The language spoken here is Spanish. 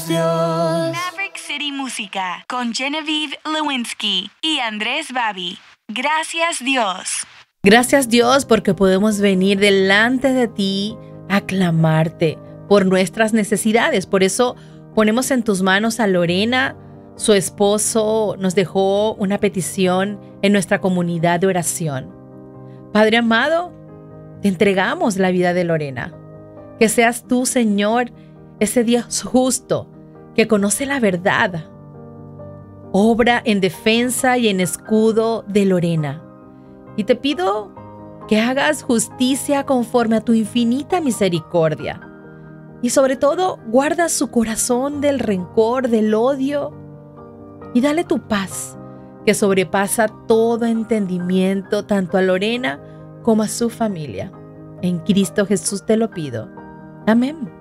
Dios. Maverick City Música con Genevieve Lewinsky y Andrés Babi. Gracias Dios. Gracias Dios porque podemos venir delante de ti a clamarte por nuestras necesidades. Por eso ponemos en tus manos a Lorena. Su esposo nos dejó una petición en nuestra comunidad de oración. Padre amado, te entregamos la vida de Lorena. Que seas tú, Señor, ese Dios justo que conoce la verdad. Obra en defensa y en escudo de Lorena. Y te pido que hagas justicia conforme a tu infinita misericordia. Y sobre todo, guarda su corazón del rencor, del odio. Y dale tu paz, que sobrepasa todo entendimiento, tanto a Lorena como a su familia. En Cristo Jesús te lo pido. Amén.